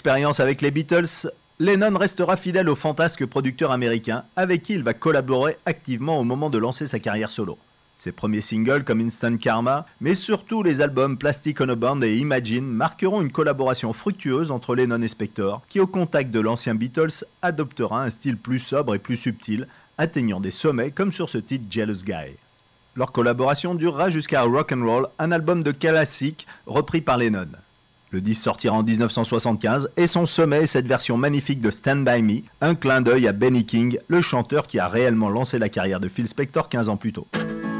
expérience avec les Beatles, Lennon restera fidèle au fantasque producteur américain avec qui il va collaborer activement au moment de lancer sa carrière solo. Ses premiers singles comme Instant Karma, mais surtout les albums Plastic Ono Band et Imagine marqueront une collaboration fructueuse entre Lennon et Spector, qui au contact de l'ancien Beatles adoptera un style plus sobre et plus subtil, atteignant des sommets comme sur ce titre Jealous Guy. Leur collaboration durera jusqu'à Rock'n'Roll, un album de classique repris par Lennon. Le disque sortira en 1975 et son sommet est cette version magnifique de Stand By Me, un clin d'œil à Benny King, le chanteur qui a réellement lancé la carrière de Phil Spector 15 ans plus tôt.